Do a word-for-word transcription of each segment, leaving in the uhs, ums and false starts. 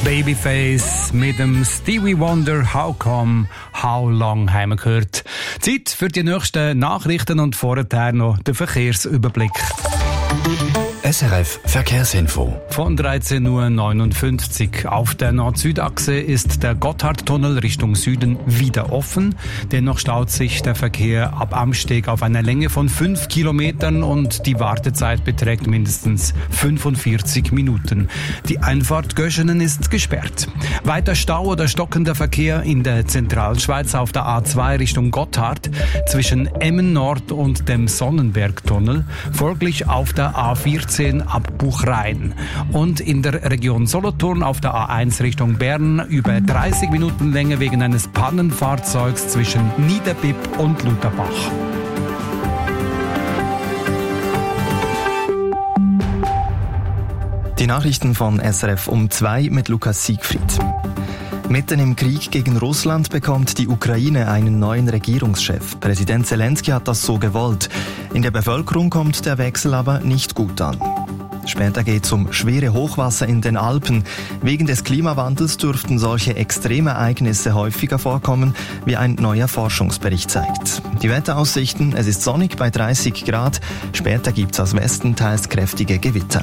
Babyface mit dem Stevie Wonder How Come, How Long haben wir gehört. Zeit für die nächsten Nachrichten und vorher noch der Verkehrsüberblick. S R F Verkehrsinfo. Von dreizehn Uhr neunundfünfzig. Auf der Nord-Süd-Achse ist der Gotthardtunnel Richtung Süden wieder offen. Dennoch staut sich der Verkehr ab Amsteg auf einer Länge von fünf Kilometern und die Wartezeit beträgt mindestens fünfundvierzig Minuten. Die Einfahrt Göschenen ist gesperrt. Weiter Stau oder stockender Verkehr in der Zentralschweiz auf der A zwei Richtung Gotthard zwischen Emmen Nord und dem Sonnenbergtunnel. Folglich auf der A vierzehn ab Buchrein. Und in der Region Solothurn auf der A eins Richtung Bern über dreißig Minuten Länge wegen eines Pannenfahrzeugs zwischen Niederbipp und Lutherbach. Die Nachrichten von S R F um zwei mit Lukas Siegfried. Mitten im Krieg gegen Russland bekommt die Ukraine einen neuen Regierungschef. Präsident Zelensky hat das so gewollt. In der Bevölkerung kommt der Wechsel aber nicht gut an. Später geht es um schwere Hochwasser in den Alpen. Wegen des Klimawandels dürften solche Extremereignisse häufiger vorkommen, wie ein neuer Forschungsbericht zeigt. Die Wetteraussichten: Es ist sonnig bei dreißig Grad. Später gibt es aus Westen teils kräftige Gewitter.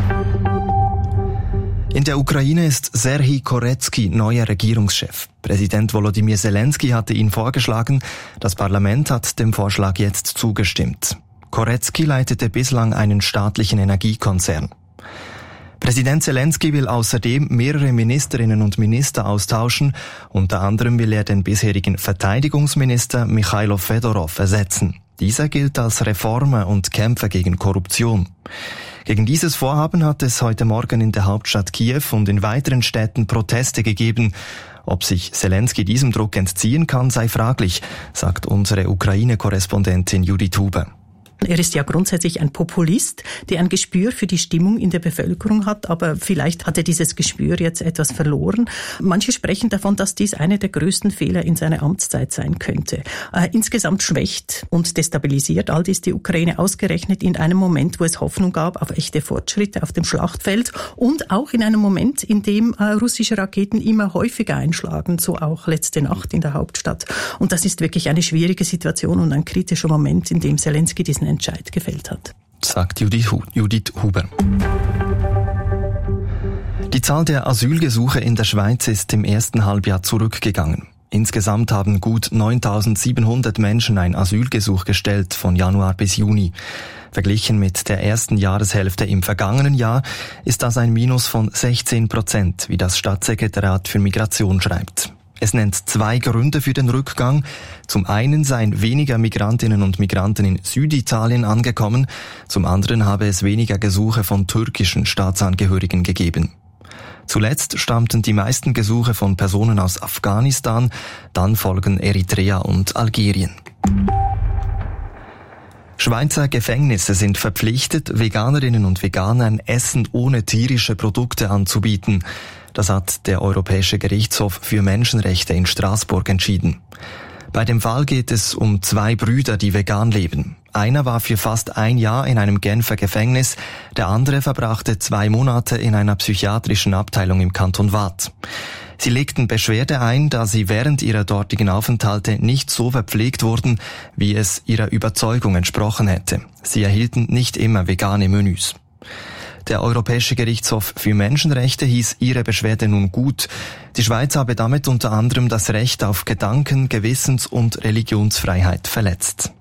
In der Ukraine ist Serhij Koretskij neuer Regierungschef. Präsident Volodymyr Zelensky hatte ihn vorgeschlagen. Das Parlament hat dem Vorschlag jetzt zugestimmt. Koretskij leitete bislang einen staatlichen Energiekonzern. Präsident Zelensky will außerdem mehrere Ministerinnen und Minister austauschen. Unter anderem will er den bisherigen Verteidigungsminister Michailo Fedorov ersetzen. Dieser gilt als Reformer und Kämpfer gegen Korruption. Gegen dieses Vorhaben hat es heute Morgen in der Hauptstadt Kiew und in weiteren Städten Proteste gegeben. Ob sich Zelensky diesem Druck entziehen kann, sei fraglich, sagt unsere Ukraine-Korrespondentin Judith Huber. Er ist ja grundsätzlich ein Populist, der ein Gespür für die Stimmung in der Bevölkerung hat, aber vielleicht hat er dieses Gespür jetzt etwas verloren. Manche sprechen davon, dass dies einer der größten Fehler in seiner Amtszeit sein könnte. Äh, insgesamt schwächt und destabilisiert all dies die Ukraine ausgerechnet in einem Moment, wo es Hoffnung gab auf echte Fortschritte auf dem Schlachtfeld und auch in einem Moment, in dem äh, russische Raketen immer häufiger einschlagen, so auch letzte Nacht in der Hauptstadt. Und das ist wirklich eine schwierige Situation und ein kritischer Moment, in dem Zelensky diesen Entscheid gefällt hat. Sagt Judith, Judith Huber. Die Zahl der Asylgesuche in der Schweiz ist im ersten Halbjahr zurückgegangen. Insgesamt haben gut neuntausendsiebenhundert Menschen ein Asylgesuch gestellt von Januar bis Juni. Verglichen mit der ersten Jahreshälfte im vergangenen Jahr ist das ein Minus von sechzehn Prozent, wie das Staatssekretariat für Migration schreibt. Es nennt zwei Gründe für den Rückgang. Zum einen seien weniger Migrantinnen und Migranten in Süditalien angekommen, zum anderen habe es weniger Gesuche von türkischen Staatsangehörigen gegeben. Zuletzt stammten die meisten Gesuche von Personen aus Afghanistan, dann folgen Eritrea und Algerien. Schweizer Gefängnisse sind verpflichtet, Veganerinnen und Veganern Essen ohne tierische Produkte anzubieten. Das hat der Europäische Gerichtshof für Menschenrechte in Straßburg entschieden. Bei dem Fall geht es um zwei Brüder, die vegan leben. Einer war für fast ein Jahr in einem Genfer Gefängnis, der andere verbrachte zwei Monate in einer psychiatrischen Abteilung im Kanton Waadt. Sie legten Beschwerde ein, da sie während ihrer dortigen Aufenthalte nicht so verpflegt wurden, wie es ihrer Überzeugung entsprochen hätte. Sie erhielten nicht immer vegane Menüs. Der Europäische Gerichtshof für Menschenrechte hieß ihre Beschwerde nun gut. Die Schweiz habe damit unter anderem das Recht auf Gedanken-, Gewissens- und Religionsfreiheit verletzt.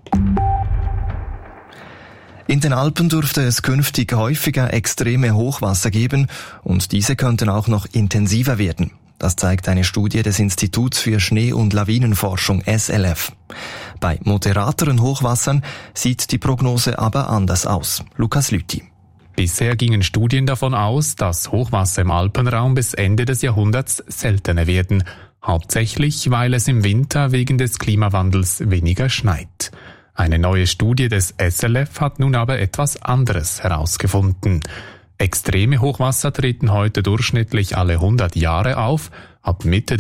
In den Alpen dürfte es künftig häufiger extreme Hochwasser geben und diese könnten auch noch intensiver werden. Das zeigt eine Studie des Instituts für Schnee- und Lawinenforschung S L F. Bei moderateren Hochwassern sieht die Prognose aber anders aus. Lukas Lüthi. Bisher gingen Studien davon aus, dass Hochwasser im Alpenraum bis Ende des Jahrhunderts seltener werden. Hauptsächlich, weil es im Winter wegen des Klimawandels weniger schneit. Eine neue Studie des S L F hat nun aber etwas anderes herausgefunden. Extreme Hochwasser treten heute durchschnittlich alle hundert Jahre auf. Ab Mitte